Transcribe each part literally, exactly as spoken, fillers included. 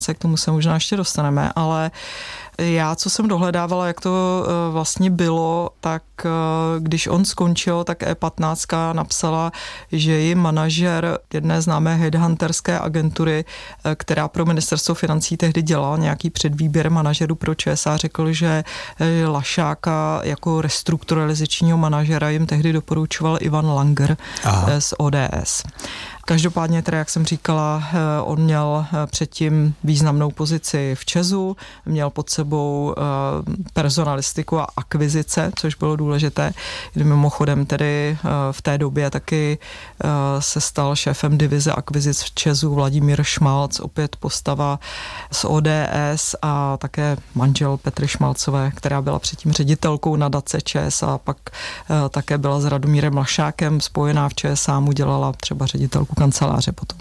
se k tomu se možná ještě dostaneme, ale já, co jsem dohledávala, jak to vlastně bylo, tak když on skončil, tak E patnáct napsala, že ji manažer jedné známé headhunterské agentury, která pro ministerstvo financí tehdy dělala nějaký předvýběr manažerů pro ČSA, řekl, že Lašáka jako restrukturalizačního manažera jim tehdy doporučoval Ivan Langer Aha. z O D S. Každopádně teda, jak jsem říkala, on měl předtím významnou pozici v ČEZu, měl pod sebou personalistiku a akvizice, což bylo důležité. Mimochodem tedy v té době taky se stal šéfem divize akvizic v ČEZu Vladimír Šmalc, opět postava z O D S a také manžel Petry Šmalcové, která byla předtím ředitelkou nadace ČEZ a pak také byla s Radomírem Lašákem spojená v ČSA, mu dělala třeba ředitelku kanceláře potom.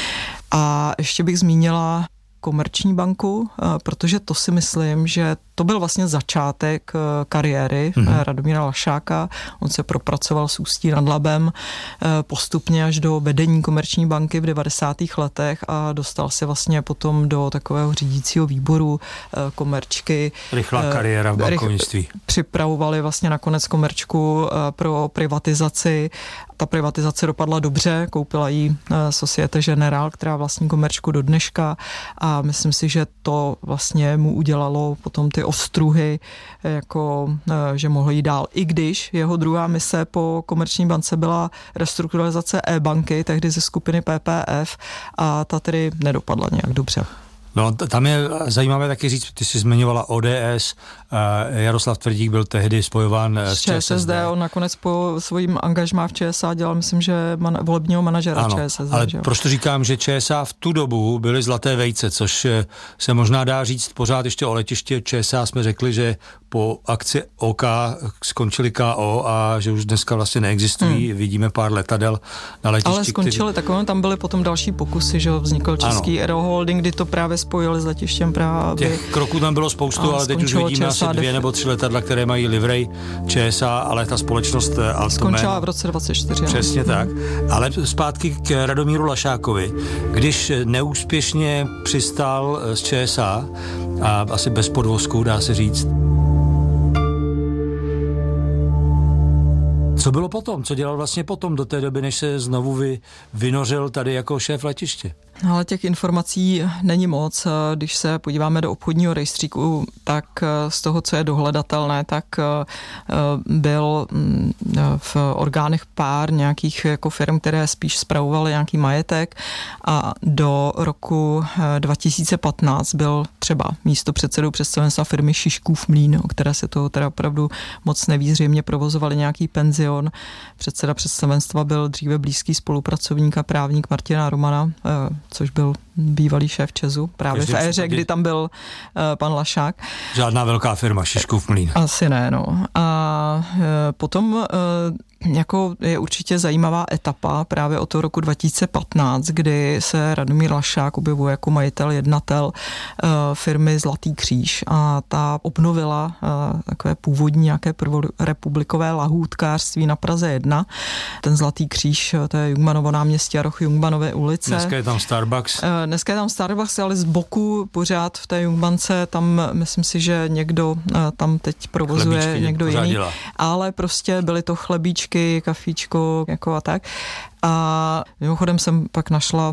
A ještě bych zmínila Komerční banku, protože to si myslím, že to byl vlastně začátek kariéry mm-hmm. Radomíra Lašáka. On se propracoval s Ústí nad Labem postupně až do vedení Komerční banky v devadesátých letech a dostal se vlastně potom do takového řídícího výboru Komerčky. Rychlá kariéra v bankovnictví. Připravovali vlastně nakonec Komerčku pro privatizaci. Ta privatizace dopadla dobře, koupila jí Societe Generale, která vlastní Komerčku do dneška a myslím si, že to vlastně mu udělalo potom ty ostruhy, jako že mohl jít dál. I když jeho druhá mise po Komerční bance byla restrukturalizace E-banky, tehdy ze skupiny P P F a ta tedy nedopadla nějak dobře. No, tam je zajímavé taky říct, ty jsi zmiňovala O D S, Jaroslav Tvrdík byl tehdy spojován s ČSSD. On nakonec po svým angažmá v ČSA dělal, myslím, že man, volebního manažera ano, ČSSD. Ale že? proč to říkám, že ČSA v tu dobu byly zlaté vejce, což se možná dá říct pořád ještě o letiště ČSA jsme řekli, že po akci O K skončili K O a že už dneska vlastně neexistují, hmm. vidíme pár letadel na letišti. Ale skončili, který... takové, tam byly potom další pokusy, že vznikl český Aeroholding, kdy to právě spojili s letištěm Praha. Aby... Těch kroků tam bylo spoustu, ale teď už vidíme asi dvě nebo tři letadla, které mají livrej ČSA, ale ta společnost Altomen skončila v roce dvacet čtyři. Přesně hmm. tak. Ale zpátky k Radomíru Lašákovi. Když neúspěšně přistál z ČSA, a asi bez podvozku, dá se říct, co bylo potom? Co dělal vlastně potom do té doby, než se znovu vy, vynořil tady jako šéf letiště? Ale těch informací není moc. Když se podíváme do obchodního rejstříku, tak z toho, co je dohledatelné, tak byl v orgánech pár nějakých jako firm, které spíš spravovaly nějaký majetek a do roku dva tisíce patnáct byl třeba místopředsedou představenstva firmy Šiškův mlýn, o které se toho teda opravdu moc neví, zřejmě provozovali nějaký penzion. Předseda představenstva byl dříve blízký spolupracovník a právník Martina Romana, což byl bývalý šéf ČEZu, právě Každý v éře, kdy tam byl uh, pan Lašák. Žádná velká firma, Šiškův mlýn. Asi ne, no. A uh, potom uh, jako je určitě zajímavá etapa právě od toho roku dva tisíce patnáct, kdy se Radomír Lašák objevuje jako majitel, jednatel uh, firmy Zlatý kříž a ta obnovila uh, takové původní nějaké prvorepublikové lahůdkářství na Praze jedna. Ten Zlatý kříž, to je Jungmanovo náměstí a roh Jungmanovy ulice. Dneska je tam Starbucks. Uh, dneska je tam Starbucks, ale z boku pořád v té Jungbance, tam myslím si, že někdo uh, tam teď provozuje Chlebíčky někdo jiný. Dělá. Ale prostě byly to chlebíčky, kafíčko, jako a tak. A mimochodem jsem pak našla,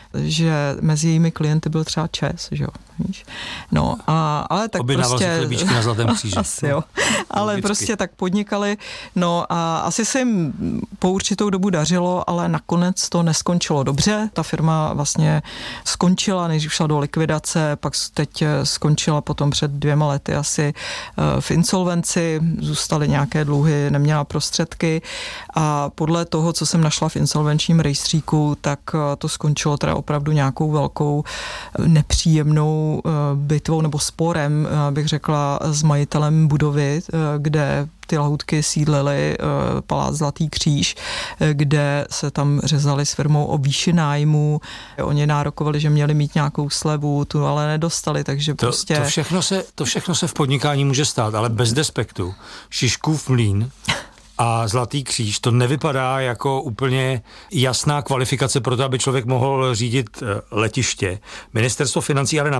že mezi jejími klienty byl třeba ČEZ, že jo, víš? No, a, ale tak Objednával prostě... si chlebíčky na Zlatém kříži. Asi jo, ale Logicky. prostě tak podnikali, no a asi se jim po určitou dobu dařilo, ale nakonec to neskončilo dobře. Ta firma vlastně skončila, než šla do likvidace, pak teď skončila potom před dvěma lety asi v insolvenci, zůstaly nějaké dluhy, neměla prostředky a podle toho, co jsem našla v insolvenčním rejstříku, tak to skončilo teda opravdu nějakou velkou nepříjemnou bitvou nebo sporem, bych řekla, s majitelem budovy, kde ty lahůdky sídlily, palác Zlatý kříž, kde se tam řezali s firmou o výši nájmu. Oni nárokovali, že měli mít nějakou slevu, tu ale nedostali, takže to, prostě... To všechno, se, to všechno se v podnikání může stát, ale bez despektu. Šiškův mlýn a Zlatý kříž, to nevypadá jako úplně jasná kvalifikace pro to, aby člověk mohl řídit letiště. Ministerstvo financí ale